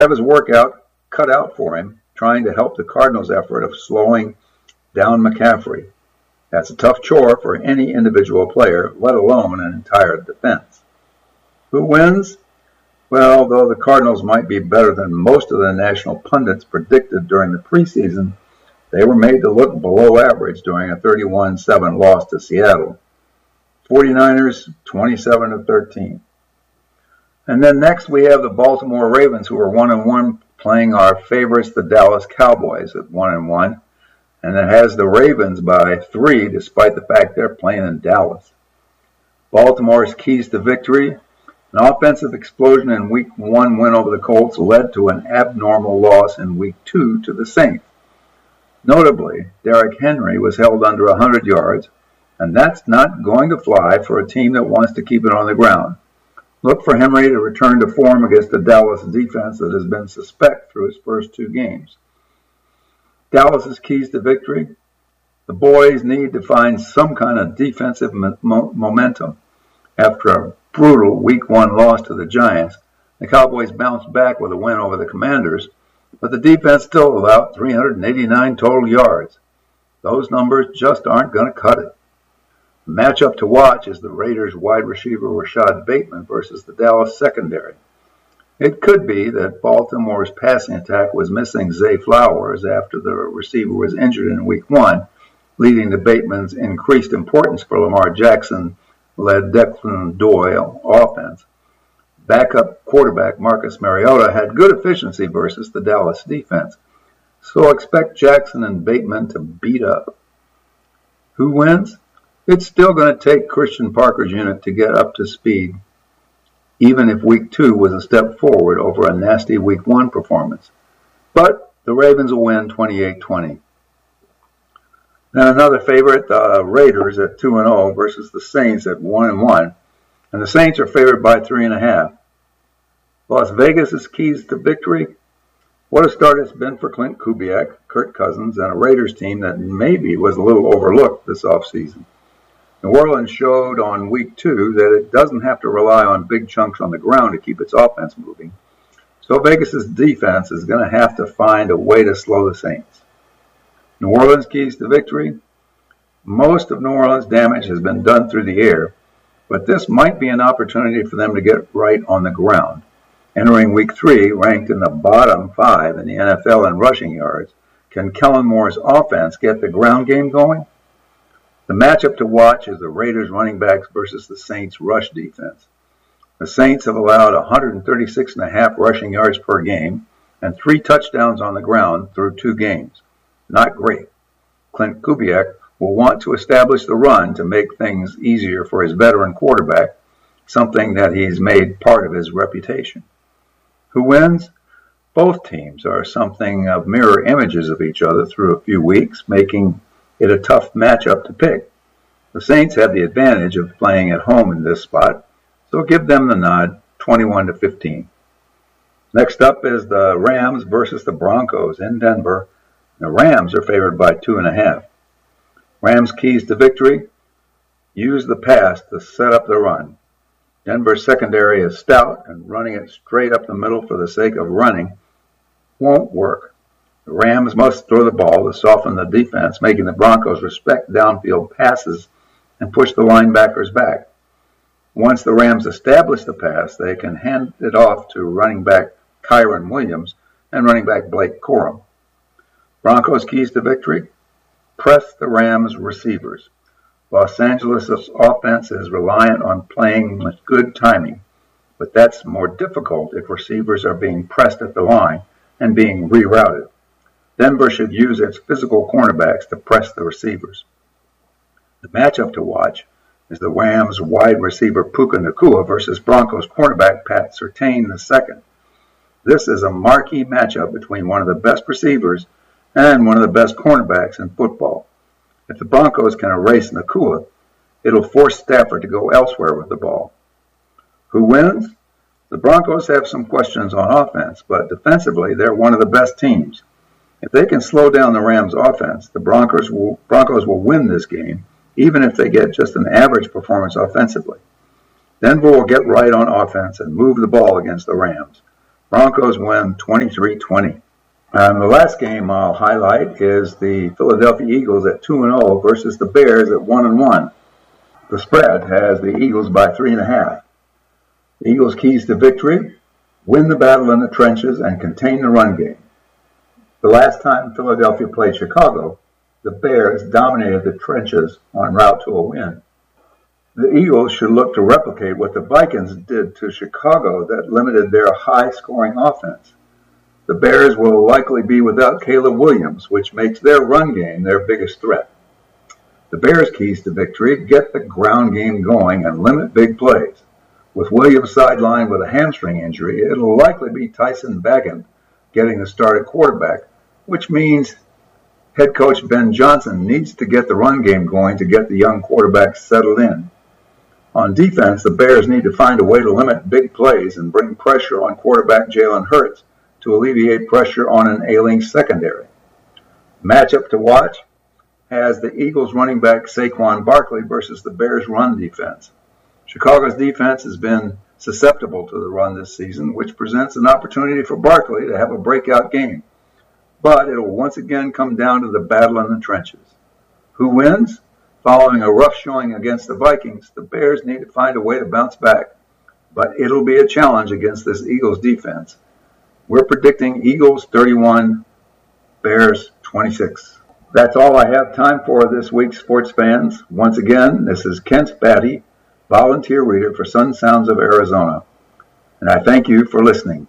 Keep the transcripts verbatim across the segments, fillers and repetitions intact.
have his workout cut out for him, trying to help the Cardinals' effort of slowing down McCaffrey. That's a tough chore for any individual player, let alone an entire defense. Who wins? Well, though the Cardinals might be better than most of the national pundits predicted during the preseason, they were made to look below average during a thirty-one seven loss to Seattle. forty-niners, twenty-seven to thirteen. And then next we have the Baltimore Ravens, who are one and one, playing our favorites, the Dallas Cowboys, at one and one. And it has the Ravens by three, despite the fact they're playing in Dallas. Baltimore's keys to victory: an offensive explosion in week one win over the Colts led to an abnormal loss in week two to the Saints. Notably, Derrick Henry was held under one hundred yards, and that's not going to fly for a team that wants to keep it on the ground. Look for Henry to return to form against the Dallas defense that has been suspect through his first two games. Dallas's keys to victory: the boys need to find some kind of defensive mo- momentum. After a brutal week one loss to the Giants, the Cowboys bounced back with a win over the Commanders, but the defense still allowed three hundred eighty-nine total yards. Those numbers just aren't going to cut it. The matchup to watch is the Raiders wide receiver Rashad Bateman versus the Dallas secondary. It could be that Baltimore's passing attack was missing Zay Flowers after the receiver was injured in week one, leading to Bateman's increased importance for Lamar Jackson-led Declan Doyle offense. Backup quarterback Marcus Mariota had good efficiency versus the Dallas defense, so expect Jackson and Bateman to beat up. Who wins? It's still going to take Christian Parker's unit to get up to speed, even if week two was a step forward over a nasty week one performance. But the Ravens will win twenty-eight twenty. Then another favorite, the Raiders at two and oh versus the Saints at one and one, and the Saints are favored by three and a half. Las Vegas's keys to victory: what a start it's been for Clint Kubiak, Kirk Cousins, and a Raiders team that maybe was a little overlooked this offseason. New Orleans showed on week two that it doesn't have to rely on big chunks on the ground to keep its offense moving, so Vegas's defense is going to have to find a way to slow the Saints. New Orleans keys to victory: most of New Orleans' damage has been done through the air, but this might be an opportunity for them to get right on the ground. Entering week three, ranked in the bottom five in the N F L in rushing yards, can Kellen Moore's offense get the ground game going? The matchup to watch is the Raiders running backs versus the Saints rush defense. The Saints have allowed one hundred thirty-six point five rushing yards per game and three touchdowns on the ground through two games. Not great. Clint Kubiak will want to establish the run to make things easier for his veteran quarterback, something that he's made part of his reputation. Who wins? Both teams are something of mirror images of each other through a few weeks, making it a tough matchup to pick. The Saints have the advantage of playing at home in this spot, so give them the nod, twenty-one to fifteen. Next up is the Rams versus the Broncos in Denver. The Rams are favored by two and a half. Rams' keys to victory: use the pass to set up the run. Denver's secondary is stout, and running it straight up the middle for the sake of running won't work. The Rams must throw the ball to soften the defense, making the Broncos respect downfield passes and push the linebackers back. Once the Rams establish the pass, they can hand it off to running back Kyron Williams and running back Blake Corum. Broncos' keys to victory: press the Rams' receivers. Los Angeles' offense is reliant on playing with good timing, but that's more difficult if receivers are being pressed at the line and being rerouted. Denver should use its physical cornerbacks to press the receivers. The matchup to watch is the Rams wide receiver Puka Nacua versus Broncos cornerback Pat Surtain the second. This is a marquee matchup between one of the best receivers and one of the best cornerbacks in football. If the Broncos can erase Nacua, it'll force Stafford to go elsewhere with the ball. Who wins? The Broncos have some questions on offense, but defensively they're one of the best teams. If they can slow down the Rams' offense, the Broncos will, Broncos will win this game, even if they get just an average performance offensively. Denver will get right on offense and move the ball against the Rams. Broncos win twenty-three twenty. And the last game I'll highlight is the Philadelphia Eagles at two and oh versus the Bears at one and one. The spread has the Eagles by three and a half. The Eagles' keys to victory: win the battle in the trenches and contain the run game. The last time Philadelphia played Chicago, the Bears dominated the trenches en route to a win. The Eagles should look to replicate what the Vikings did to Chicago that limited their high-scoring offense. The Bears will likely be without Caleb Williams, which makes their run game their biggest threat. The Bears' keys to victory: get the ground game going and limit big plays. With Williams sidelined with a hamstring injury, it'll likely be Tyson Bagent getting the start at quarterback, which means head coach Ben Johnson needs to get the run game going to get the young quarterback settled in. On defense, the Bears need to find a way to limit big plays and bring pressure on quarterback Jalen Hurts to alleviate pressure on an ailing secondary. Matchup to watch has the Eagles running back Saquon Barkley versus the Bears' run defense. Chicago's defense has been susceptible to the run this season, which presents an opportunity for Barkley to have a breakout game. But it will once again come down to the battle in the trenches. Who wins? Following a rough showing against the Vikings, the Bears need to find a way to bounce back. But it'll be a challenge against this Eagles defense. We're predicting Eagles thirty-one, Bears twenty-six. That's all I have time for this week, sports fans. Once again, this is Kent Batty, volunteer reader for Sun Sounds of Arizona. And I thank you for listening.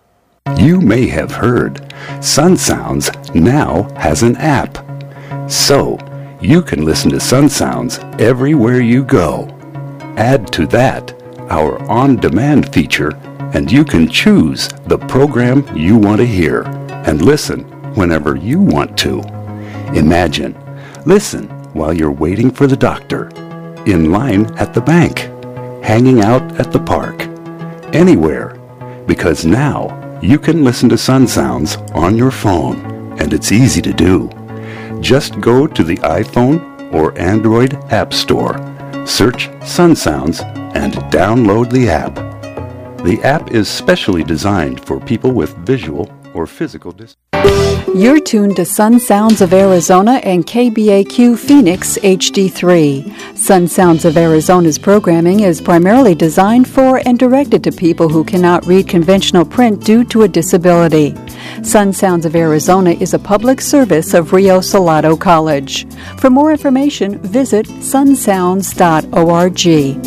You may have heard Sun Sounds now has an app. So, you can listen to Sun Sounds everywhere you go. Add to that our on-demand feature, and you can choose the program you want to hear and listen whenever you want to. Imagine, listen while you're waiting for the doctor, in line at the bank, hanging out at the park, anywhere, because now you can listen to Sun Sounds on your phone, and it's easy to do. Just go to the iPhone or Android App Store, search Sun Sounds, and download the app. The app is specially designed for people with visual or physical disabilities. You're tuned to Sun Sounds of Arizona and K B A Q Phoenix H D three. Sun Sounds of Arizona's programming is primarily designed for and directed to people who cannot read conventional print due to a disability. Sun Sounds of Arizona is a public service of Rio Salado College. For more information, visit sun sounds dot org.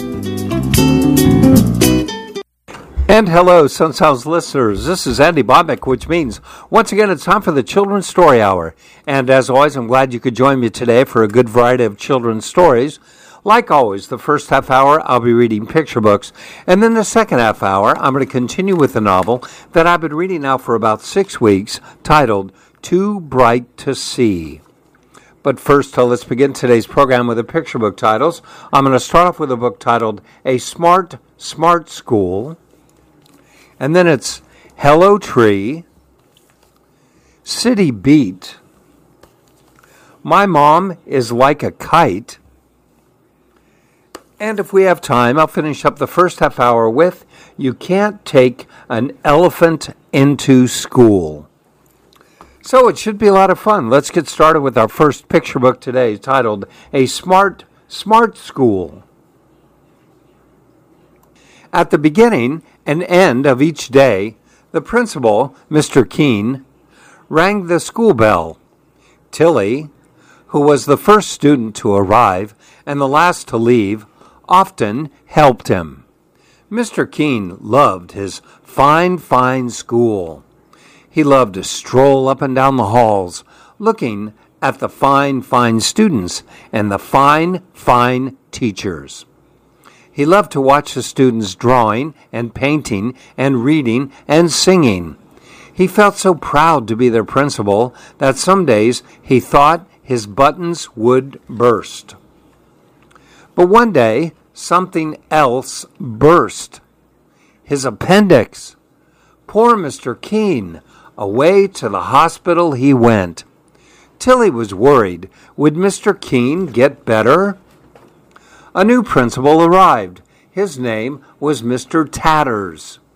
And hello, Sun Sounds listeners. This is Andy Bobick, which means once again it's time for the Children's Story Hour. And as always, I'm glad you could join me today for a good variety of children's stories. Like always, the first half hour I'll be reading picture books, and then the second half hour I'm going to continue with a novel that I've been reading now for about six weeks, titled Too Bright to See. But first, uh, let's begin today's program with the picture book titles. I'm going to start off with a book titled A Smart, Smart School. And then it's Hello Tree, City Beat, My Mom is Like a Kite, and if we have time, I'll finish up the first half hour with You Can't Take an Elephant into School. So it should be a lot of fun. Let's get started with our first picture book today, titled A Smart, Smart School. At the beginning and end of each day, the principal, Mister Keene, rang the school bell. Tilly, who was the first student to arrive and the last to leave, often helped him. Mister Keene loved his fine, fine school. He loved to stroll up and down the halls, looking at the fine, fine students and the fine, fine teachers. He loved to watch the students drawing and painting and reading and singing. He felt so proud to be their principal that some days he thought his buttons would burst. But one day, something else burst. His appendix. Poor Mister Keene. Away to the hospital he went. Tilly was worried. Would Mister Keene get better? A new principal arrived. His name was Mister Tatters.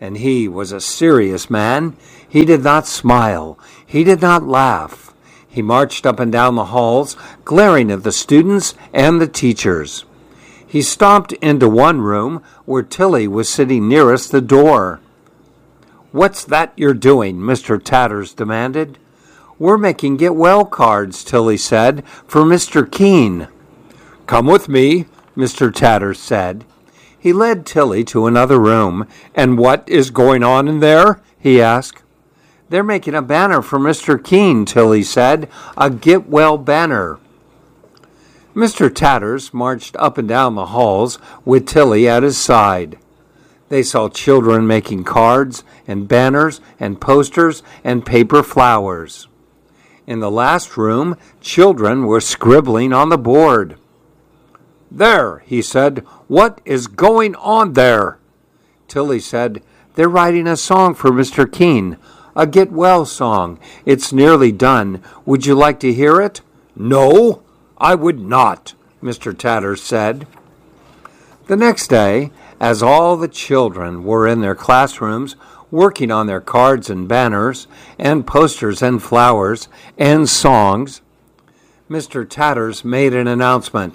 And he was a serious man. He did not smile. He did not laugh. He marched up and down the halls, glaring at the students and the teachers. He stomped into one room where Tilly was sitting nearest the door. "What's that you're doing?" Mister Tatters demanded. "We're making get-well cards," Tilly said, "for Mister Keene." "Come with me," Mister Tatters said. He led Tilly to another room. "And what is going on in there?" he asked. "They're making a banner for Mister Keene," Tilly said. "A get-well banner." Mister Tatters marched up and down the halls with Tilly at his side. They saw children making cards and banners and posters and paper flowers. In the last room, children were scribbling on the board. "There," he said, "what is going on there?" Tilly said, "They're writing a song for Mister Keene, a get-well song. It's nearly done. Would you like to hear it?" "No, I would not," Mister Tatters said. The next day, as all the children were in their classrooms working on their cards and banners and posters and flowers and songs, Mister Tatters made an announcement.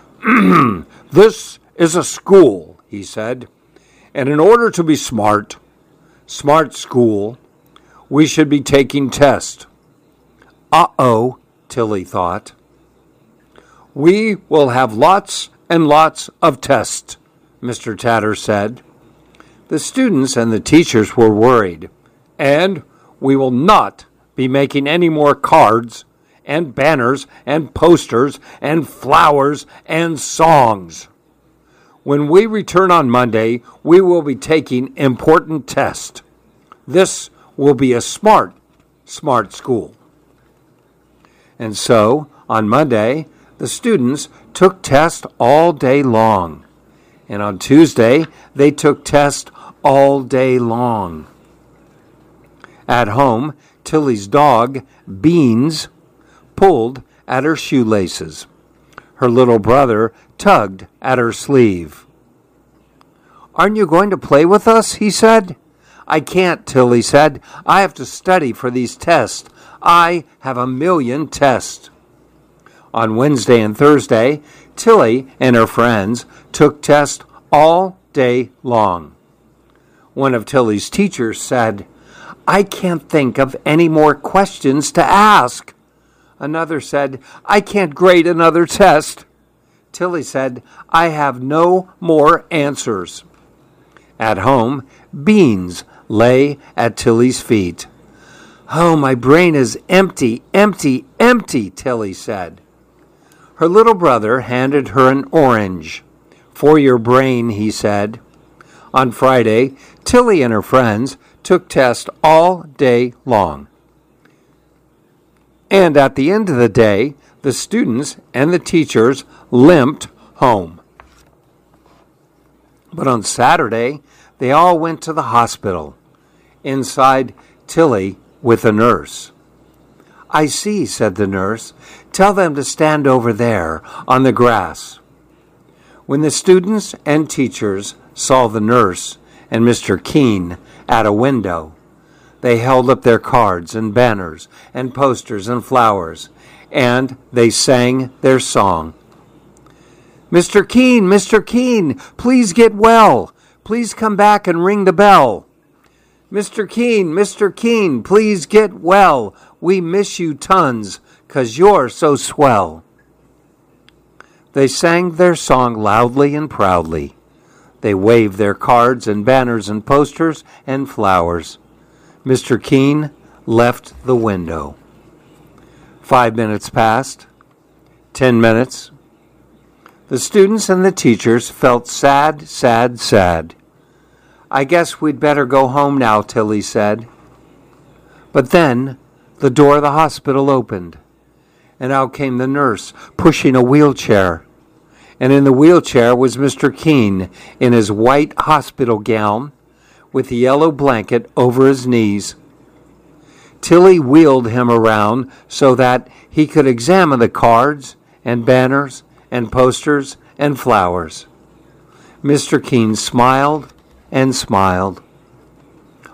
"This is a school," he said, "and in order to be smart, smart school, we should be taking tests." Uh-oh, Tilly thought. "We will have lots and lots of tests," Mister Tatters said. The students and the teachers were worried. "And we will not be making any more cards and banners and posters and flowers and songs. When we return on Monday, we will be taking important tests. This will be a smart, smart school." And so, on Monday, the students took tests all day long. And on Tuesday, they took tests all day long. At home, Tilly's dog, Beans, pulled at her shoelaces. Her little brother tugged at her sleeve. "Aren't you going to play with us?" he said. "I can't," Tilly said. "I have to study for these tests. I have a million tests." On Wednesday and Thursday, Tilly and her friends took tests all day long. One of Tilly's teachers said, "I can't think of any more questions to ask." Another said, "I can't grade another test." Tilly said, "I have no more answers." At home, Beans lay at Tilly's feet. "Oh, my brain is empty, empty, empty," Tilly said. Her little brother handed her an orange. "For your brain," he said. On Friday, Tilly and her friends took tests all day long. And at the end of the day, the students and the teachers limped home. But on Saturday, they all went to the hospital. Inside, Tilly with a nurse. "I see," said the nurse. "Tell them to stand over there on the grass." When the students and teachers saw the nurse and Mister Keene at a window, they held up their cards and banners and posters and flowers, and they sang their song. "Mister Keene, Mister Keene, please get well. Please come back and ring the bell. Mister Keene, Mister Keene, please get well. We miss you tons, 'cause you're so swell." They sang their song loudly and proudly. They waved their cards and banners and posters and flowers. Mister Keene left the window. Five minutes passed. Ten minutes. The students and the teachers felt sad, sad, sad. "I guess we'd better go home now," Tilly said. But then the door of the hospital opened, and out came the nurse pushing a wheelchair. And in the wheelchair was Mister Keene in his white hospital gown with the yellow blanket over his knees. Tilly wheeled him around so that he could examine the cards and banners and posters and flowers. Mister Keene smiled and smiled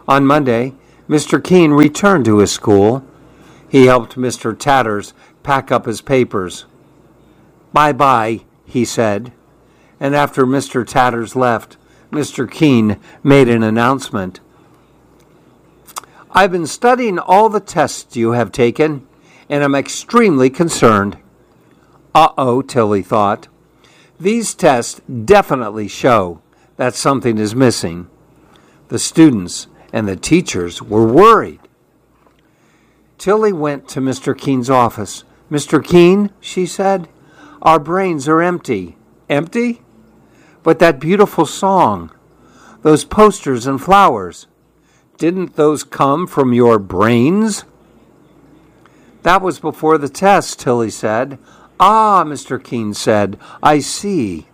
On Monday, Mister Keene returned to his school. He helped Mister Tatters pack up his papers. "Bye-bye," he said. And after Mister Tatters left, Mister Keene made an announcement. "I've been studying all the tests you have taken, and I'm extremely concerned." Uh-oh, Tilly thought. These tests definitely show that something is missing. The students and the teachers were worried. Tilly went to Mister Keene's office. "Mister Keene," she said, "our brains are empty." "Empty? But that beautiful song, those posters and flowers, didn't those come from your brains?" "That was before the test," Tilly said. "Ah," Mister Keene said, "I see."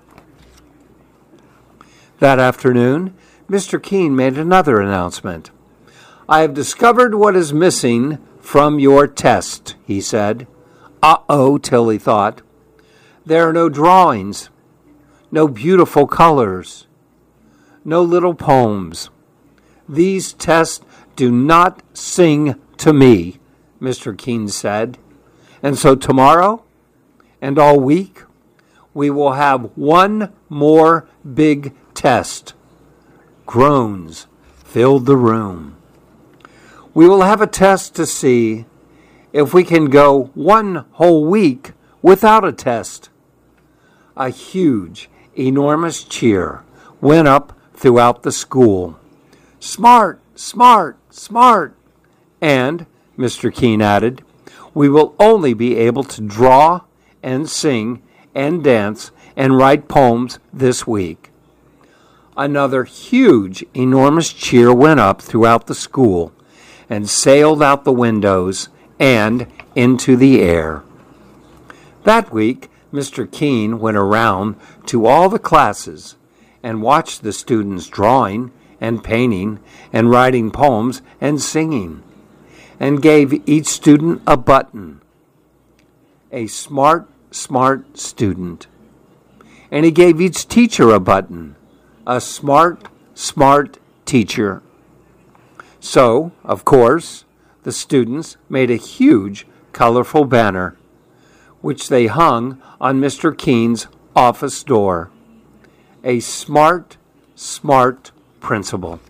That afternoon, Mister Keene made another announcement. "I have discovered what is missing from your test," he said. Uh-oh, Tilly thought. There are no drawings, no beautiful colors, no little poems. "These tests do not sing to me," Mister Keene said. "And so tomorrow and all week, we will have one more big test." Groans filled the room. "We will have a test to see if we can go one whole week without a test." A huge, enormous cheer went up throughout the school. "Smart, smart, smart." And, Mister Keene added, "we will only be able to draw and sing and dance and write poems this week." Another huge, enormous cheer went up throughout the school and sailed out the windows and into the air. That week, Mister Keene went around to all the classes and watched the students drawing and painting and writing poems and singing, and gave each student a button. A smart, smart student. And he gave each teacher a button. A smart, smart teacher. So, of course, the students made a huge, colorful banner, which they hung on Mister Keene's office door. A smart, smart principal.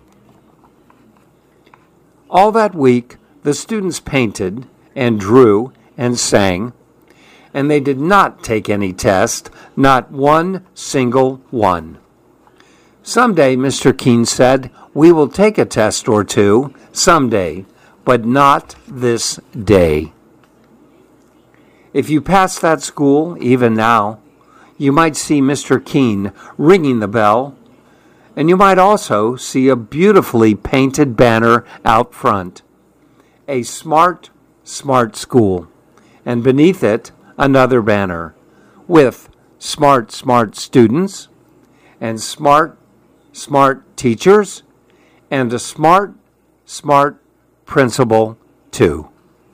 All that week, the students painted and drew and sang, and they did not take any test, not one single one. Someday, Mister Keene said, we will take a test or two, someday, but not this day. If you pass that school, even now, you might see Mister Keene ringing the bell, and you might also see a beautifully painted banner out front. A smart, smart school, and beneath it, another banner with smart, smart students and smart, smart teachers and a smart, smart principal, too.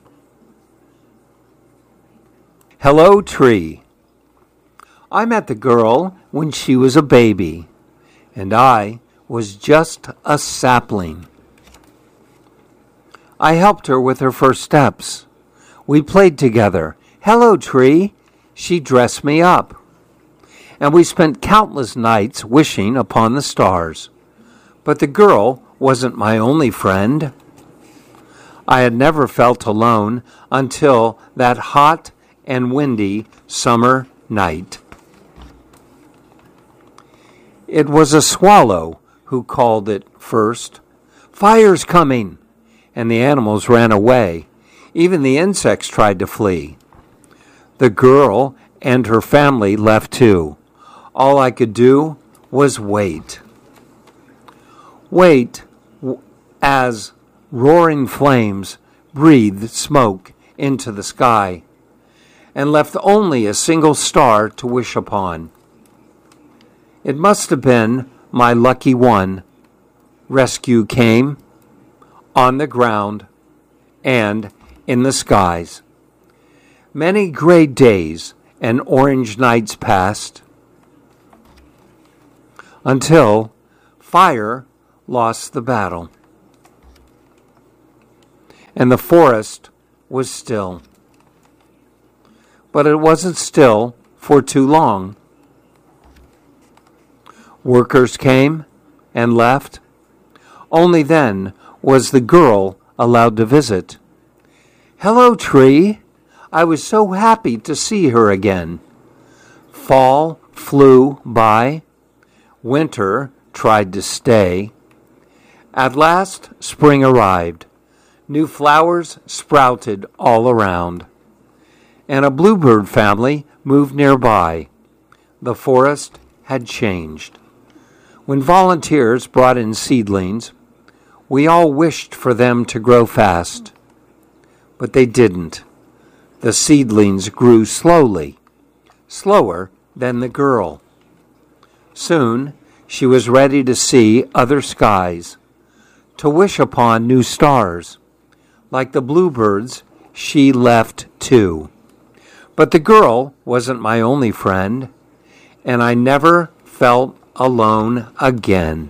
Hello, Tree. I met the girl when she was a baby, and I was just a sapling. I helped her with her first steps. We played together. Hello, Tree. She dressed me up. And we spent countless nights wishing upon the stars. But the girl wasn't my only friend. I had never felt alone until that hot and windy summer night. It was a swallow who called it first. Fire's coming! And the animals ran away. Even the insects tried to flee. The girl and her family left too. All I could do was wait. Wait as roaring flames breathed smoke into the sky and left only a single star to wish upon. It must have been my lucky one. Rescue came on the ground and in the skies. Many gray days and orange nights passed until fire lost the battle. and the forest was still. But it wasn't still for too long. Workers came and left. Only then was the girl allowed to visit. "Hello, tree. I was so happy to see her again." Fall flew by. Winter tried to stay. At last, spring arrived. New flowers sprouted all around. And a bluebird family moved nearby. The forest had changed. When volunteers brought in seedlings, we all wished for them to grow fast. But they didn't. The seedlings grew slowly, slower than the girl. Soon, she was ready to see other skies, to wish upon new stars. Like the bluebirds, she left too. But the girl wasn't my only friend, and I never felt alone again.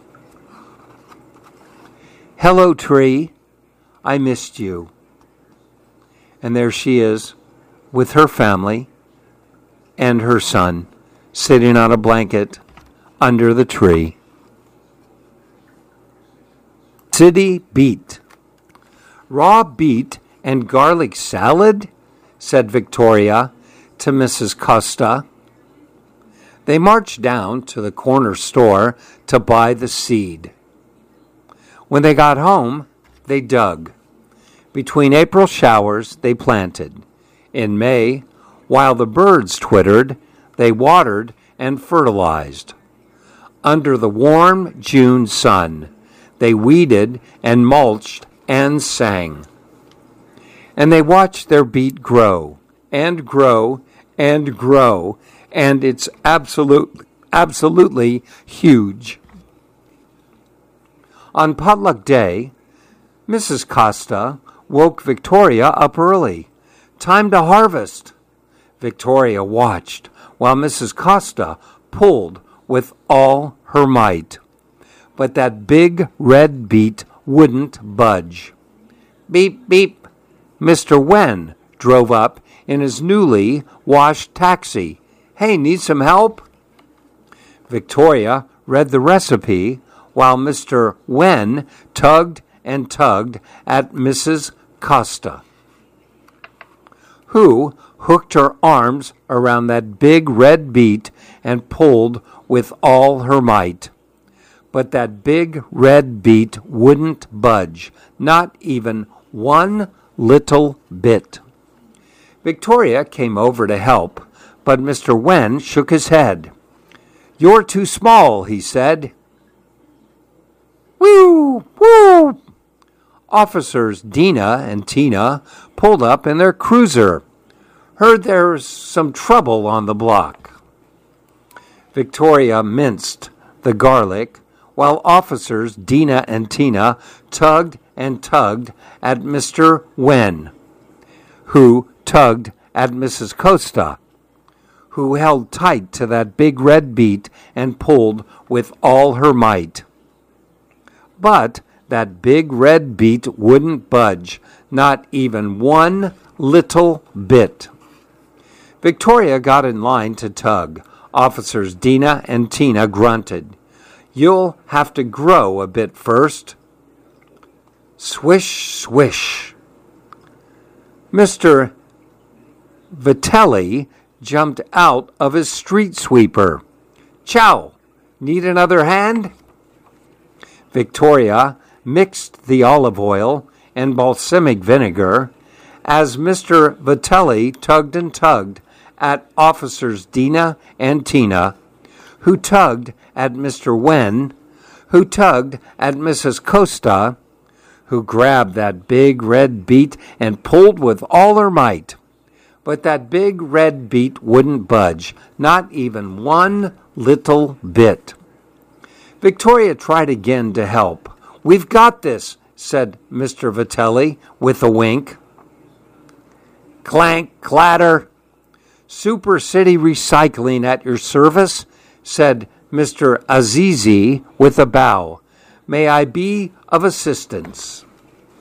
"Hello, tree. I missed you." And there she is with her family and her son sitting on a blanket under the tree. City beet. "Raw beet and garlic salad?" said Victoria to Missus Costa. They marched down to the corner store to buy the seed. When they got home, they dug. Between April showers, they planted. In May, while the birds twittered, they watered and fertilized. Under the warm June sun, they weeded and mulched and sang. And they watched their beet grow and grow and grow, and it's absolute, absolutely huge. On potluck day, Missus Costa woke Victoria up early. "Time to harvest." Victoria watched while Missus Costa pulled with all her might. But that big red beet wouldn't budge. Beep, beep. Mister Wen drove up in his newly washed taxi. "Hey, need some help?" Victoria read the recipe while Mister Wen tugged and tugged at Missus Costa, who hooked her arms around that big red beet and pulled with all her might. But that big red beet wouldn't budge, not even one little bit. Victoria came over to help, but Mister Wen shook his head. "You're too small," he said. Woo! Woo! Officers Dina and Tina pulled up in their cruiser. "Heard there's some trouble on the block." Victoria minced the garlic, while officers Dina and Tina tugged and tugged at Mister Wen, who tugged at Missus Costa, who held tight to that big red beet and pulled with all her might. But that big red beet wouldn't budge, not even one little bit. Victoria got in line to tug. Officers Dina and Tina grunted. "You'll have to grow a bit first." Swish, swish. Mister Vitelli jumped out of his street sweeper. "Chow, need another hand?" Victoria mixed the olive oil and balsamic vinegar as Mister Vitelli tugged and tugged at Officers Dina and Tina, who tugged at Mister Wen, who tugged at Missus Costa, who grabbed that big red beet and pulled with all her might. But that big red beet wouldn't budge, not even one little bit. Victoria tried again to help. "We've got this," said Mister Vitelli with a wink. Clank, clatter. "Super City Recycling at your service," said Mister Azizi with a bow. "May I be of assistance?"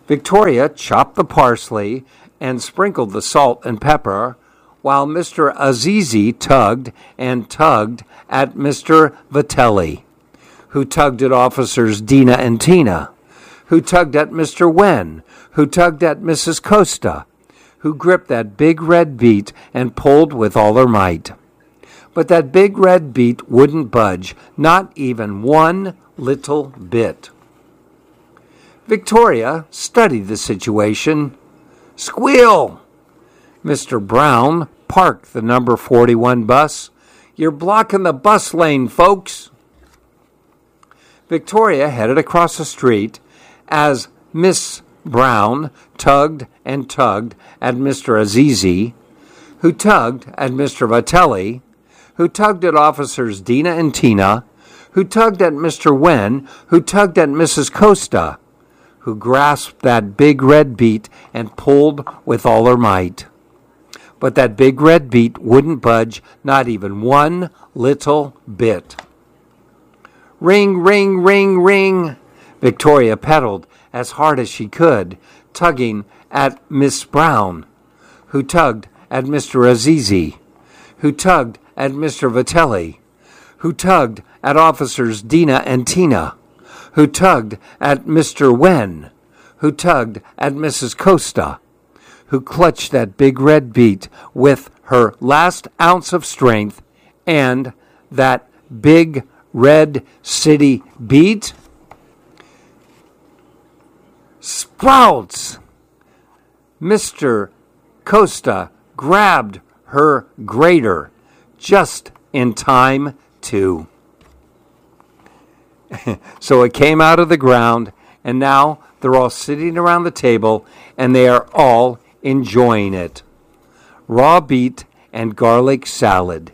Victoria chopped the parsley and sprinkled the salt and pepper, while Mister Azizi tugged and tugged at Mister Vitelli, who tugged at Officers Dina and Tina, who tugged at Mister Wen, who tugged at Missus Costa, who gripped that big red beet and pulled with all her might. But that big red beet wouldn't budge, not even one little bit. Victoria studied the situation. Squeal! Mister Brown parked the number forty-one bus. You're blocking the bus lane, folks. Victoria headed across the street as Miss Brown tugged and tugged at Mister Azizi, who tugged at Mister Vitelli, who tugged at Officers Dina and Tina, who tugged at Mister Wen, who tugged at Missus Costa, who grasped that big red beet and pulled with all her might. But that big red beet wouldn't budge, not even one little bit. Ring, ring, ring, ring. Victoria pedaled as hard as she could, tugging at Miss Brown, who tugged at Mister Azizi, who tugged at Mister Vitelli, who tugged at Officers Dina and Tina, who tugged at Mister Wen, who tugged at Missus Costa, who clutched that big red beet with her last ounce of strength, and that big red city beet. Sprouts! Mister Costa grabbed her grater just in time to. So it came out of the ground, and now they're all sitting around the table, and they are all enjoying it. Raw beet and garlic salad.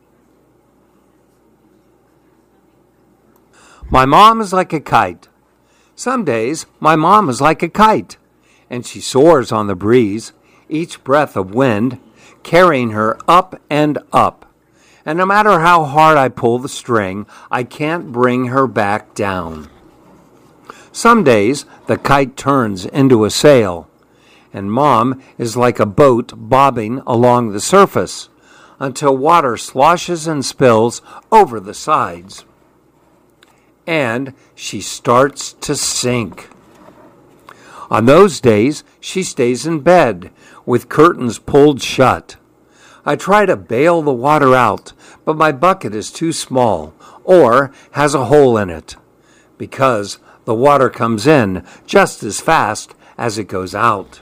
My mom is like a kite. Some days, my mom is like a kite, and she soars on the breeze, each breath of wind carrying her up and up. And no matter how hard I pull the string, I can't bring her back down. Some days, the kite turns into a sail, and Mom is like a boat bobbing along the surface until water sloshes and spills over the sides. And she starts to sink. On those days, she stays in bed with curtains pulled shut. I try to bail the water out, but my bucket is too small or has a hole in it because the water comes in just as fast as it goes out.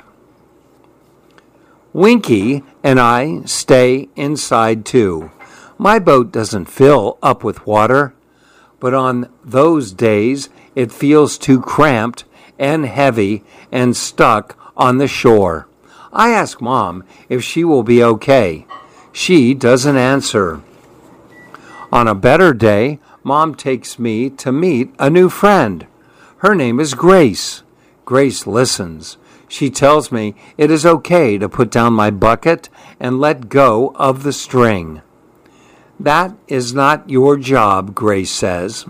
Winky and I stay inside too. My boat doesn't fill up with water, but on those days it feels too cramped and heavy and stuck on the shore. I ask Mom if she will be okay. She doesn't answer. On a better day, Mom takes me to meet a new friend. Her name is Grace. Grace listens. She tells me it is okay to put down my bucket and let go of the string. That is not your job, Grace says.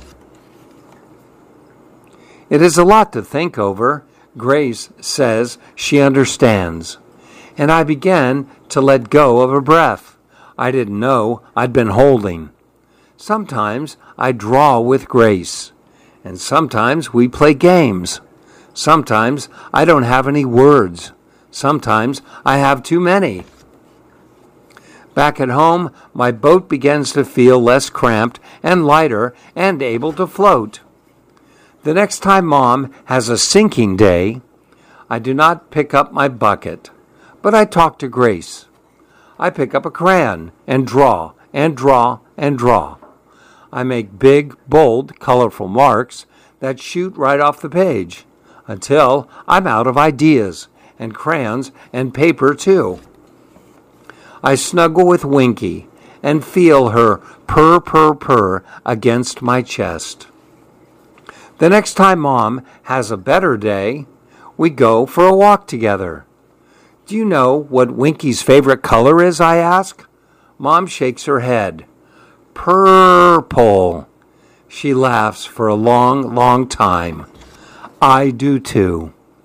It is a lot to think over. Grace says she understands. And I began to let go of a breath I didn't know I'd been holding. Sometimes I draw with Grace, and sometimes we play games. Sometimes I don't have any words. Sometimes I have too many. Back at home, my boat begins to feel less cramped and lighter and able to float. The next time Mom has a sinking day, I do not pick up my bucket, but I talk to Grace. I pick up a crayon and draw and draw and draw. I make big, bold, colorful marks that shoot right off the page until I'm out of ideas and crayons and paper too. I snuggle with Winky and feel her purr, purr, purr against my chest. The next time Mom has a better day, we go for a walk together. Do you know what Winky's favorite color is, I ask? Mom shakes her head. Purple. She laughs for a long, long time. I do too.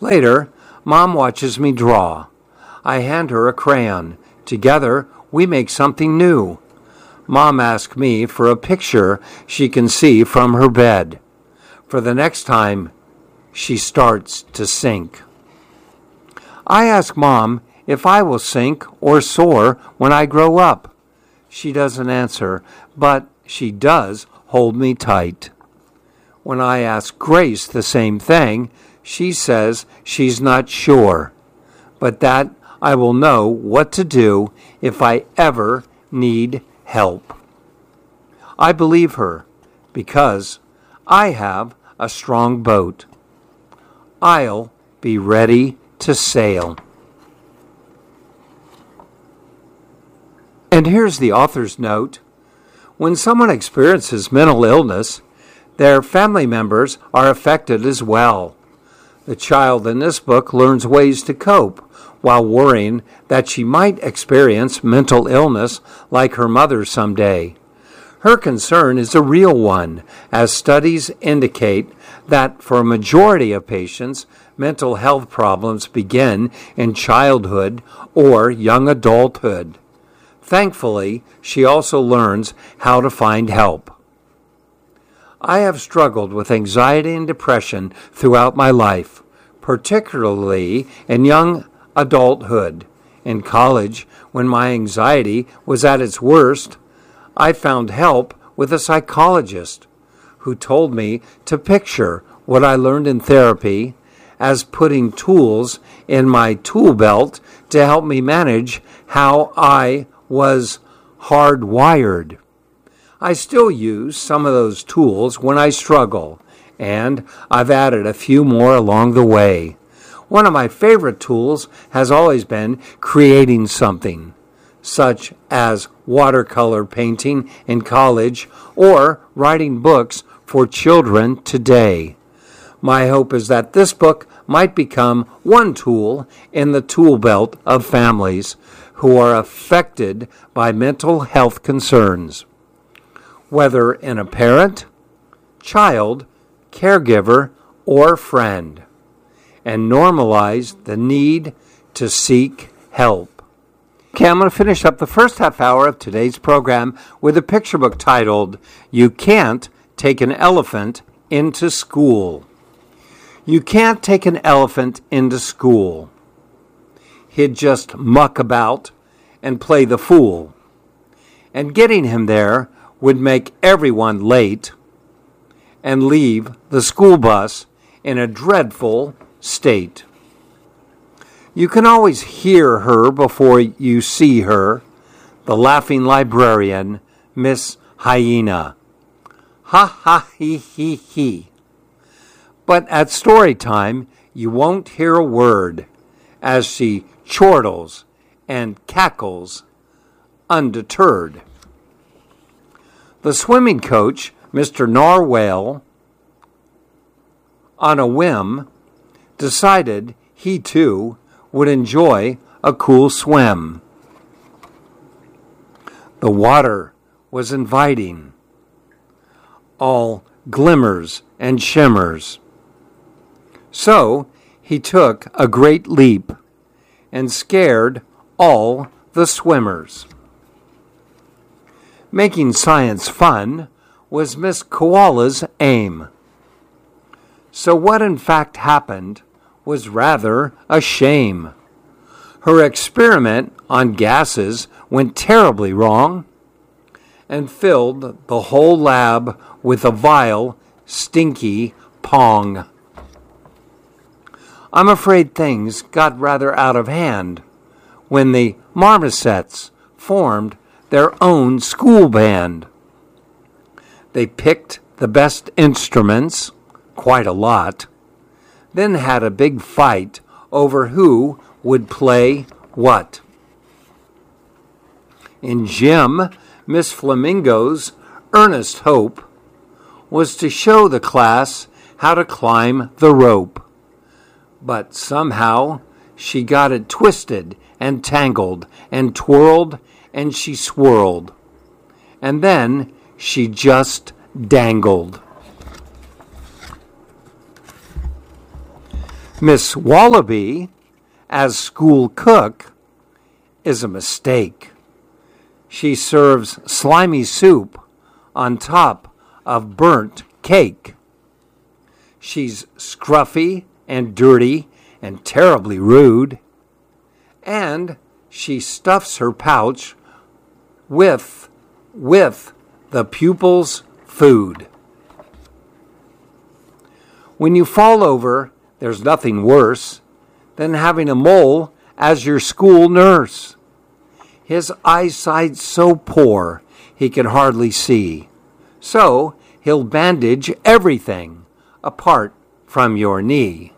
Later, Mom watches me draw. I hand her a crayon. Together, we make something new. Mom asks me for a picture she can see from her bed. For the next time, she starts to sink. I ask Mom if I will sink or soar when I grow up. She doesn't answer, but she does hold me tight. When I ask Grace the same thing, she says she's not sure, but that I will know what to do if I ever need help. I believe her because I have a strong boat. I'll be ready to sail. And here's the author's note. When someone experiences mental illness, their family members are affected as well. The child in this book learns ways to cope while worrying that she might experience mental illness like her mother someday. Her concern is a real one, as studies indicate that for a majority of patients, mental health problems begin in childhood or young adulthood. Thankfully, she also learns how to find help. I have struggled with anxiety and depression throughout my life, particularly in young adulthood. In college, when my anxiety was at its worst, I found help with a psychologist who told me to picture what I learned in therapy as putting tools in my tool belt to help me manage how I was hardwired. I still use some of those tools when I struggle, and I've added a few more along the way. One of my favorite tools has always been creating something, such as watercolor painting in college or writing books for children today. My hope is that this book might become one tool in the tool belt of families who are affected by mental health concerns, whether in a parent, child, caregiver, or friend, and normalize the need to seek help. Okay, I'm going to finish up the first half hour of today's program with a picture book titled, You Can't Take an Elephant into School. You can't take an elephant into school. He'd just muck about and play the fool. And getting him there would make everyone late and leave the school bus in a dreadful state. You can always hear her before you see her, the laughing librarian, Miss Hyena. Ha ha he he he. But at story time, you won't hear a word as she chortles and cackles undeterred. The swimming coach, Mister Narwhale, on a whim, decided he too would enjoy a cool swim. The water was inviting, all glimmers and shimmers. So he took a great leap and scared all the swimmers. Making science fun was Miss Koala's aim. So what in fact happened was rather a shame. Her experiment on gases went terribly wrong and filled the whole lab with a vile, stinky pong. I'm afraid things got rather out of hand when the Marmosets formed their own school band. They picked the best instruments, quite a lot, then had a big fight over who would play what. In gym, Miss Flamingo's earnest hope was to show the class how to climb the rope. But somehow she got it twisted and tangled and twirled and she swirled. And then she just dangled. Miss Wallaby as school cook is a mistake. She serves slimy soup on top of burnt cake. She's scruffy and dirty and terribly rude. And she stuffs her pouch with, with the pupils' food. When you fall over, there's nothing worse than having a mole as your school nurse. His eyesight's so poor he can hardly see. So he'll bandage everything apart from your knee.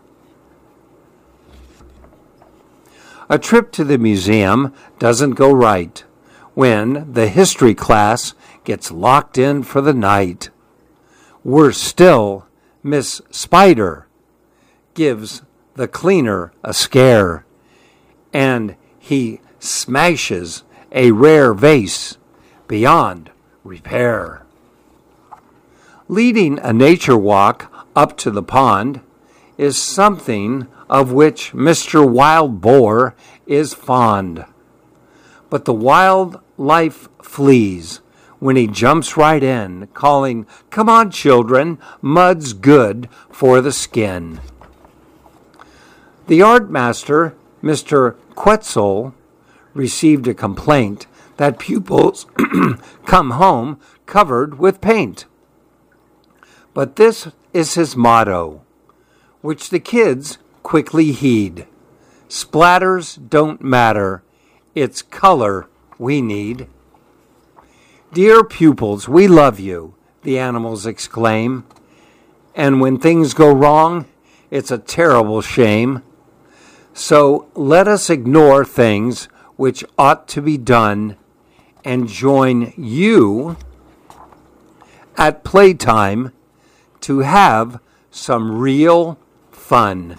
A trip to the museum doesn't go right when the history class gets locked in for the night. Worse still, Miss Spider gives the cleaner a scare, and he smashes a rare vase beyond repair. Leading a nature walk up to the pond is something of which Mister Wild Boar is fond. But the wildlife flees when he jumps right in, calling, "Come on, children, mud's good for the skin." The art master, Mister Quetzal, received a complaint that pupils come home covered with paint. But this is his motto, which the kids quickly heed. Splatters don't matter, it's color we need. Dear pupils, we love you, the animals exclaim. And when things go wrong, it's a terrible shame. So let us ignore things which ought to be done and join you at playtime to have some real fun.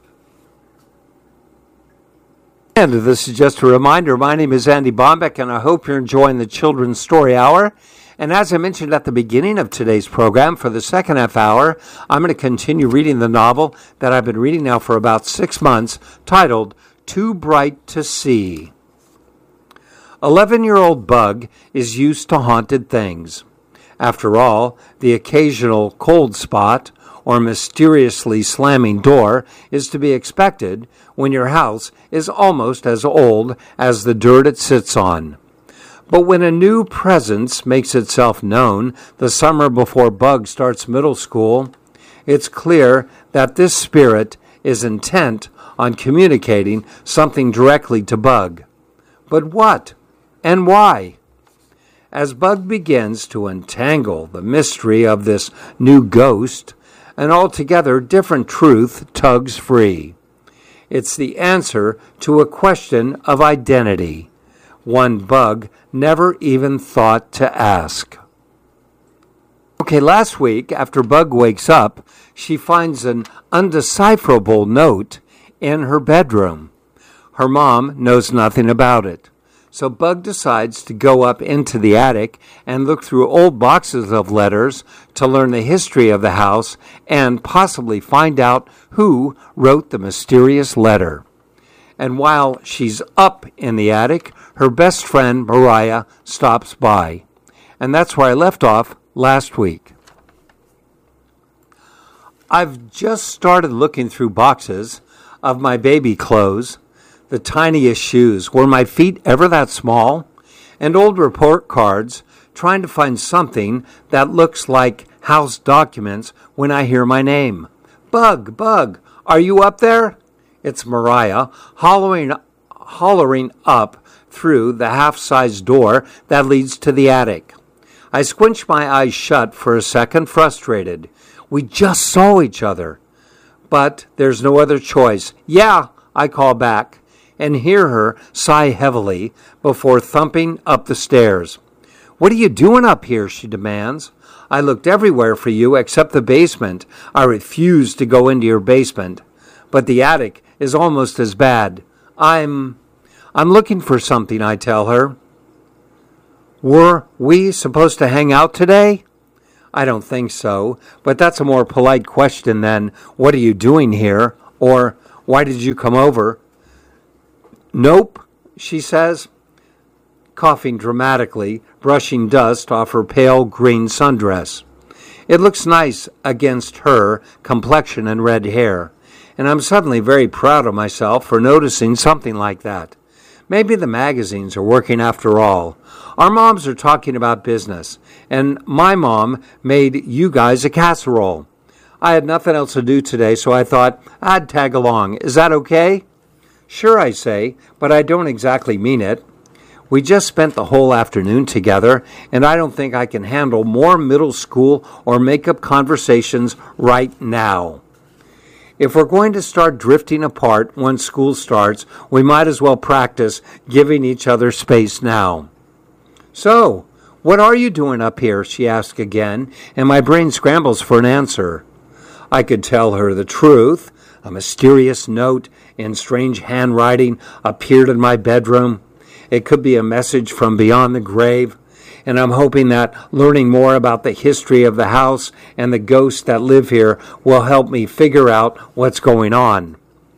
And this is just a reminder, my name is Andy Bombeck, and I hope you're enjoying the Children's Story Hour. And as I mentioned at the beginning of today's program, for the second half hour, I'm going to continue reading the novel that I've been reading now for about six months, titled Too Bright to See. Eleven-year-old Bug is used to haunted things. After all, the occasional cold spot or mysteriously slamming door is to be expected when your house is almost as old as the dirt it sits on. But when a new presence makes itself known the summer before Bug starts middle school, it's clear that this spirit is intent on communicating something directly to Bug. But what and why? As Bug begins to untangle the mystery of this new ghost, an altogether different truth tugs free. It's the answer to a question of identity, one Bug never even thought to ask. Okay, last week, after Bug wakes up, she finds an undecipherable note in her bedroom. Her mom knows nothing about it. So Bug decides to go up into the attic and look through old boxes of letters to learn the history of the house and possibly find out who wrote the mysterious letter. And while she's up in the attic, her best friend Mariah stops by. And that's where I left off last week. I've just started looking through boxes of my baby clothes, the tiniest shoes. Were my feet ever that small? And old report cards, trying to find something that looks like house documents when I hear my name. Bug, Bug, are you up there? It's Mariah, hollering, hollering up through the half-sized door that leads to the attic. I squinch my eyes shut for a second, frustrated. We just saw each other. But there's no other choice. Yeah, I call back, and hear her sigh heavily before thumping up the stairs. What are you doing up here? She demands. I looked everywhere for you except the basement. I refuse to go into your basement. But the attic is almost as bad. I'm... I'm looking for something, I tell her. Were we supposed to hang out today? I don't think so, but that's a more polite question than, what are you doing here? Or, why did you come over? Nope, she says, coughing dramatically, brushing dust off her pale green sundress. It looks nice against her complexion and red hair, and I'm suddenly very proud of myself for noticing something like that. Maybe the magazines are working after all. Our moms are talking about business, and my mom made you guys a casserole. I had nothing else to do today, so I thought I'd tag along. Is that okay? Sure, I say, but I don't exactly mean it. We just spent the whole afternoon together, and I don't think I can handle more middle school or makeup conversations right now. If we're going to start drifting apart once school starts, we might as well practice giving each other space now. So, what are you doing up here? She asked again, and my brain scrambles for an answer. I could tell her the truth. A mysterious note in strange handwriting appeared in my bedroom. It could be a message from beyond the grave, and I'm hoping that learning more about the history of the house and the ghosts that live here will help me figure out what's going on.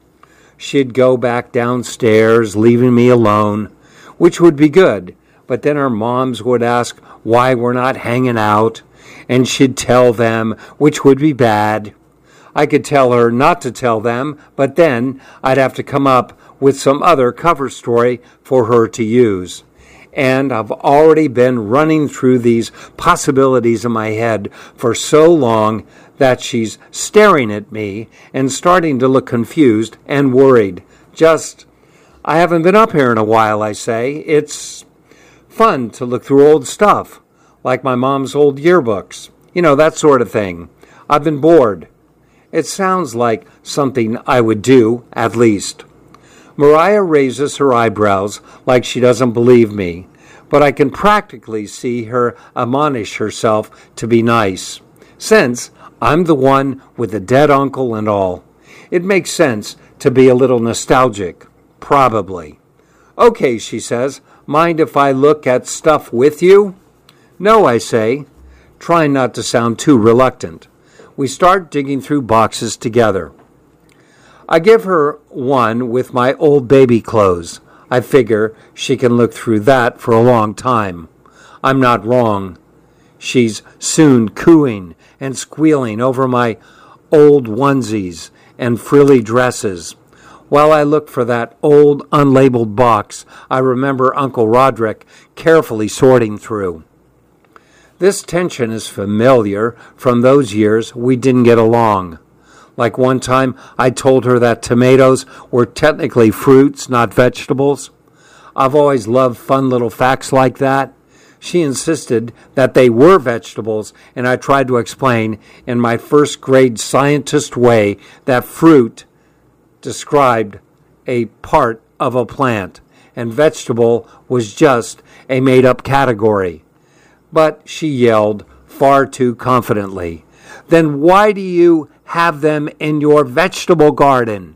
She'd go back downstairs, leaving me alone, which would be good, but then our moms would ask why we're not hanging out, and she'd tell them, which would be bad. I could tell her not to tell them, but then I'd have to come up with some other cover story for her to use. And I've already been running through these possibilities in my head for so long that she's staring at me and starting to look confused and worried. Just, I haven't been up here in a while, I say. It's fun to look through old stuff, like my mom's old yearbooks. You know, that sort of thing. I've been bored. It sounds like something I would do, at least. Mariah raises her eyebrows like she doesn't believe me, but I can practically see her admonish herself to be nice, since I'm the one with the dead uncle and all. It makes sense to be a little nostalgic, probably. Okay, she says, mind if I look at stuff with you? No, I say, trying not to sound too reluctant. We start digging through boxes together. I give her one with my old baby clothes. I figure she can look through that for a long time. I'm not wrong. She's soon cooing and squealing over my old onesies and frilly dresses. While I look for that old unlabeled box, I remember Uncle Roderick carefully sorting through. This tension is familiar from those years we didn't get along. Like one time I told her that tomatoes were technically fruits, not vegetables. I've always loved fun little facts like that. She insisted that they were vegetables, and I tried to explain in my first grade scientist way that fruit described a part of a plant, and vegetable was just a made-up category. But she yelled far too confidently, "Then why do you have them in your vegetable garden?"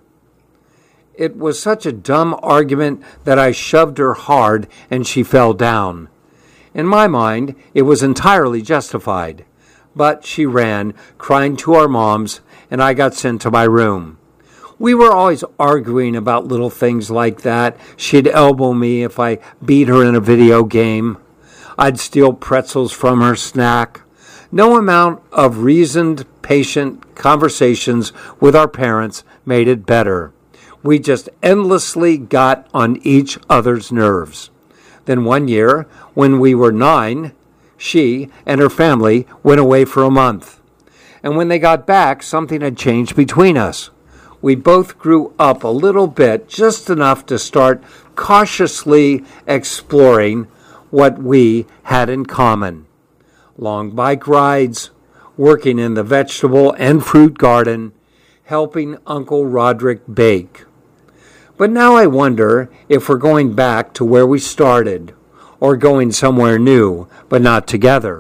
It was such a dumb argument that I shoved her hard and she fell down. In my mind, it was entirely justified. But she ran, crying to our moms, and I got sent to my room. We were always arguing about little things like that. She'd elbow me if I beat her in a video game. I'd steal pretzels from her snack. No amount of reasoned, patient conversations with our parents made it better. We just endlessly got on each other's nerves. Then one year, when we were nine, she and her family went away for a month. And when they got back, something had changed between us. We both grew up a little bit, just enough to start cautiously exploring what we had in common. Long bike rides, working in the vegetable and fruit garden, helping Uncle Roderick bake. But now I wonder if we're going back to where we started, or going somewhere new, but not together.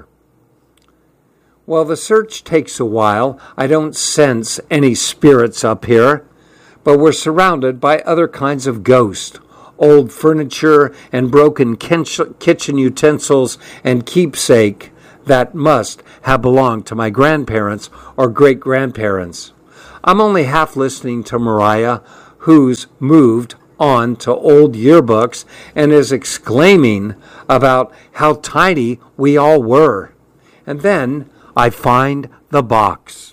Well, the search takes a while. I don't sense any spirits up here, but we're surrounded by other kinds of ghosts. Old furniture and broken kitchen utensils and keepsake that must have belonged to my grandparents or great-grandparents. I'm only half listening to Mariah, who's moved on to old yearbooks and is exclaiming about how tiny we all were. And then I find the box.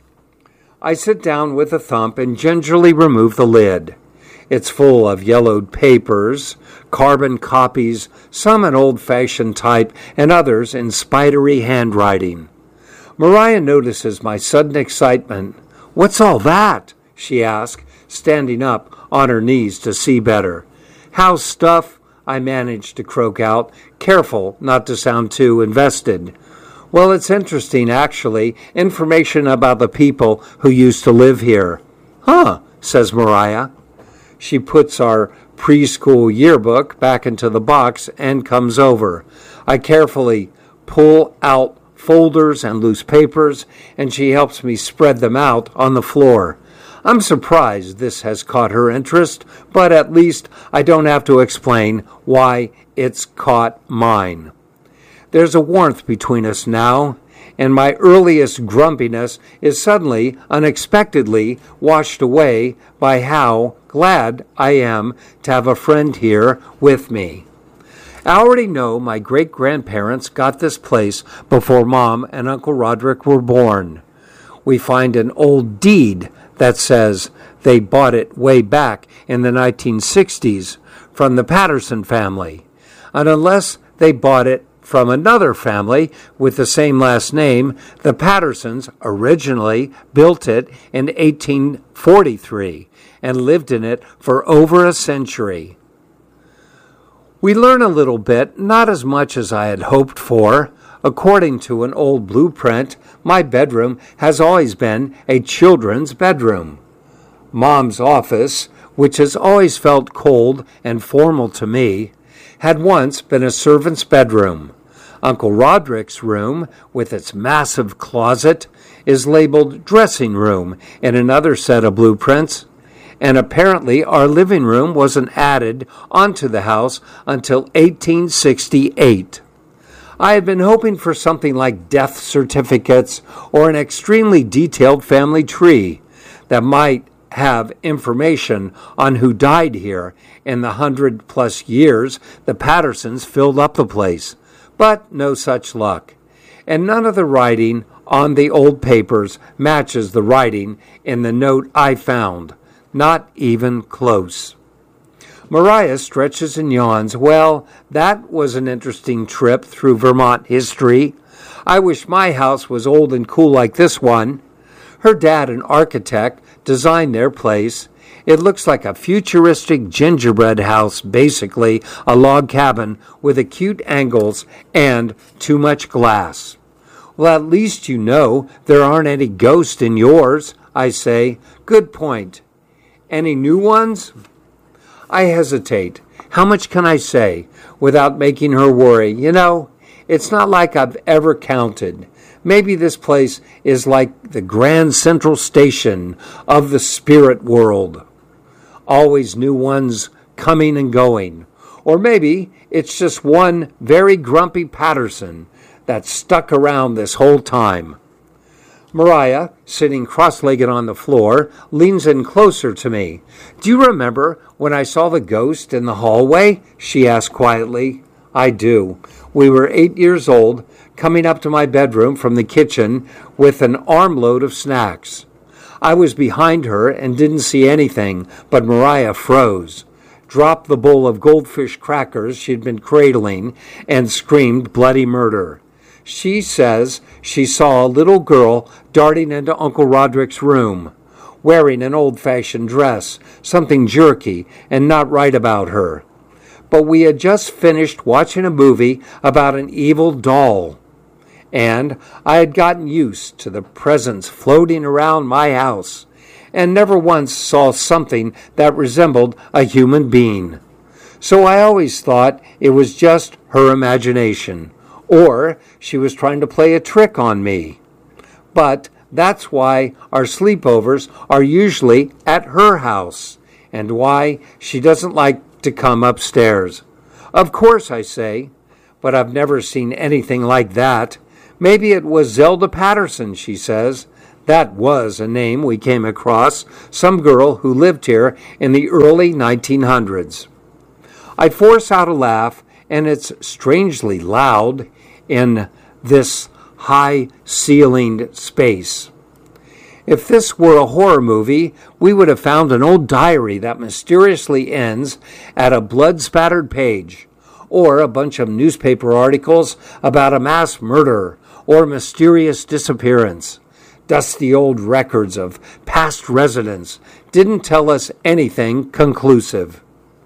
I sit down with a thump and gingerly remove the lid. It's full of yellowed papers, carbon copies, some in old-fashioned type and others in spidery handwriting. Mariah notices my sudden excitement. "What's all that?" she asks, standing up on her knees to see better. "How's stuff?" I manage to croak out, careful not to sound too invested. "Well, it's interesting, actually. Information about the people who used to live here." "Huh," says Mariah. She puts our preschool yearbook back into the box and comes over. I carefully pull out folders and loose papers, and she helps me spread them out on the floor. I'm surprised this has caught her interest, but at least I don't have to explain why it's caught mine. There's a warmth between us now, and my earliest grumpiness is suddenly, unexpectedly washed away by how glad I am to have a friend here with me. I already know my great-grandparents got this place before Mom and Uncle Roderick were born. We find an old deed that says they bought it way back in the nineteen sixties from the Patterson family. And unless they bought it from another family with the same last name, the Pattersons originally built it in eighteen forty-three and lived in it for over a century. We learn a little bit, not as much as I had hoped for. According to an old blueprint, my bedroom has always been a children's bedroom. Mom's office, which has always felt cold and formal to me, had once been a servant's bedroom. Uncle Roderick's room, with its massive closet, is labeled dressing room in another set of blueprints, and apparently our living room wasn't added onto the house until eighteen sixty-eight. I had been hoping for something like death certificates or an extremely detailed family tree that might have information on who died here in the hundred plus years the Pattersons filled up the place. But no such luck. And none of the writing on the old papers matches the writing in the note I found. Not even close. Mariah stretches and yawns. Well, that was an interesting trip through Vermont history. I wish my house was old and cool like this one. Her dad, an architect, designed their place. It looks like a futuristic gingerbread house, basically a log cabin with acute angles and too much glass. Well, at least you know there aren't any ghosts in yours, I say. Good point. Any new ones? I hesitate. How much can I say without making her worry? You know, it's not like I've ever counted. Maybe this place is like the Grand Central Station of the spirit world. Always new ones coming and going. Or maybe it's just one very grumpy Patterson that's stuck around this whole time. Mariah, sitting cross-legged on the floor, leans in closer to me. "Do you remember when I saw the ghost in the hallway?" she asked quietly. I do. We were eight years old, coming up to my bedroom from the kitchen with an armload of snacks. I was behind her and didn't see anything, but Mariah froze, dropped the bowl of goldfish crackers she'd been cradling, and screamed bloody murder. She says she saw a little girl darting into Uncle Roderick's room, wearing an old-fashioned dress, something jerky and not right about her. But we had just finished watching a movie about an evil doll, and I had gotten used to the presence floating around my house, and never once saw something that resembled a human being. So I always thought it was just her imagination, or she was trying to play a trick on me. But that's why our sleepovers are usually at her house, and why she doesn't like to come upstairs. Of course, I say, but I've never seen anything like that. Maybe it was Zelda Patterson, she says. That was a name we came across, some girl who lived here in the early nineteen hundreds. I force out a laugh, and it's strangely loud in this high-ceilinged space. If this were a horror movie, we would have found an old diary that mysteriously ends at a blood-spattered page, or a bunch of newspaper articles about a mass murder or mysterious disappearance. Dusty old records of past residents didn't tell us anything conclusive.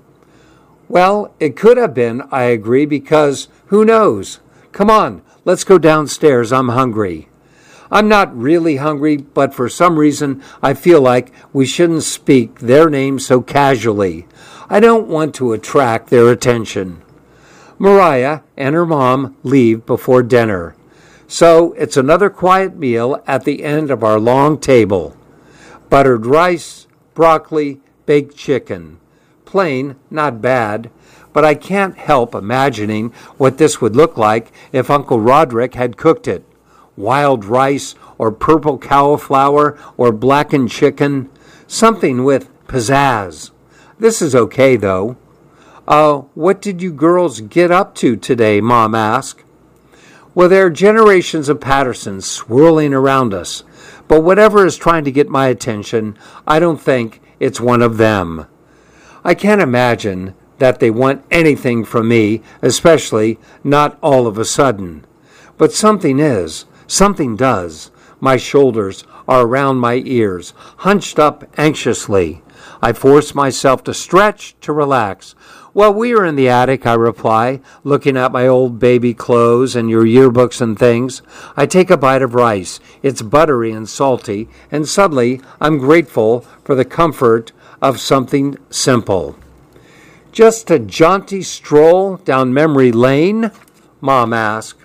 Well, it could have been, I agree, because who knows? Come on, let's go downstairs. I'm hungry. I'm not really hungry, but for some reason I feel like we shouldn't speak their names so casually. I don't want to attract their attention. Mariah and her mom leave before dinner. So it's another quiet meal at the end of our long table. Buttered rice, broccoli, baked chicken. Plain, not bad, but I can't help imagining what this would look like if Uncle Roderick had cooked it. Wild rice or purple cauliflower or blackened chicken. Something with pizzazz. This is okay, though. Uh, what did you girls get up to today, Mom asked. Well, there are generations of Pattersons swirling around us, but whatever is trying to get my attention, I don't think it's one of them. I can't imagine that they want anything from me, especially not all of a sudden. But something is, something does. My shoulders are around my ears, hunched up anxiously. I force myself to stretch, to relax. Well, we are in the attic, I reply, looking at my old baby clothes and your yearbooks and things. I take a bite of rice. It's buttery and salty, and suddenly I'm grateful for the comfort of something simple. Just a jaunty stroll down memory lane? Mom asked.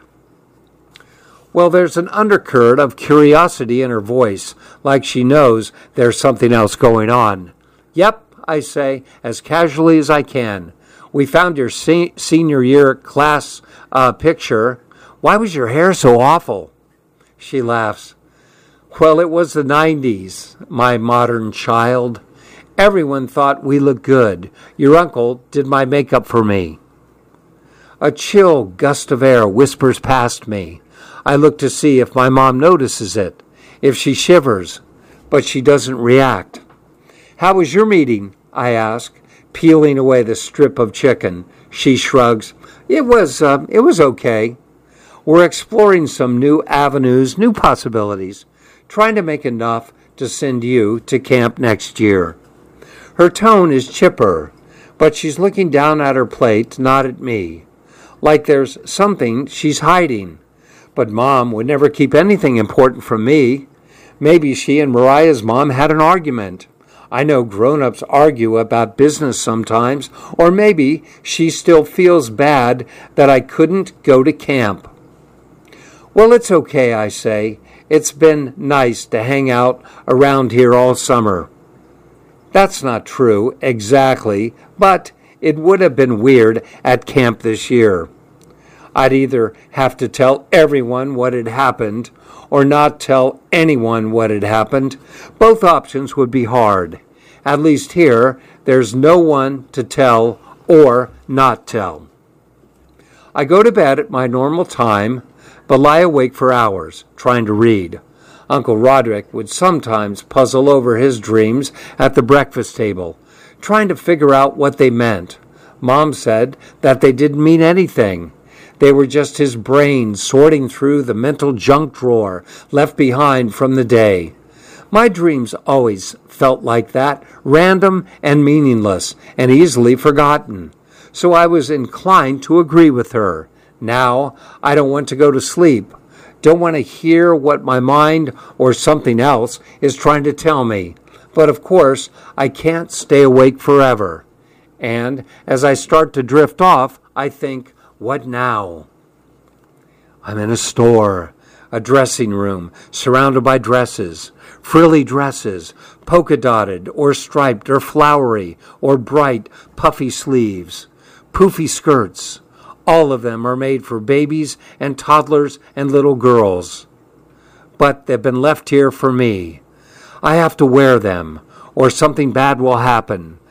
Well, there's an undercurrent of curiosity in her voice, like she knows there's something else going on. Yep, I say, as casually as I can. We found your se- senior year class uh, picture. Why was your hair so awful? She laughs. Well, it was the nineties, my modern child. Everyone thought we looked good. Your uncle did my makeup for me. A chill gust of air whispers past me. I look to see if my mom notices it, if she shivers, but she doesn't react. How was your meeting? I ask, peeling away the strip of chicken. She shrugs. It was, uh, it was okay. We're exploring some new avenues, new possibilities, trying to make enough to send you to camp next year. Her tone is chipper, but she's looking down at her plate, not at me, like there's something she's hiding. But Mom would never keep anything important from me. Maybe she and Mariah's mom had an argument. I know grown-ups argue about business sometimes, or maybe she still feels bad that I couldn't go to camp. Well, it's okay, I say. It's been nice to hang out around here all summer. That's not true, exactly, but it would have been weird at camp this year. I'd either have to tell everyone what had happened or not tell anyone what had happened. Both options would be hard. At least here, there's no one to tell or not tell. I go to bed at my normal time, but lie awake for hours, trying to read. Uncle Roderick would sometimes puzzle over his dreams at the breakfast table, trying to figure out what they meant. Mom said that they didn't mean anything. They were just his brain sorting through the mental junk drawer left behind from the day. My dreams always felt like that, random and meaningless, and easily forgotten. So I was inclined to agree with her. Now I don't want to go to sleep. Don't want to hear what my mind or something else is trying to tell me. But of course, I can't stay awake forever. And as I start to drift off, I think, what now? I'm in a store, a dressing room, surrounded by dresses, frilly dresses, polka-dotted or striped or flowery or bright, puffy sleeves, poofy skirts. All of them are made for babies and toddlers and little girls. but they've been left here for me. I have to wear them, or something bad will happen.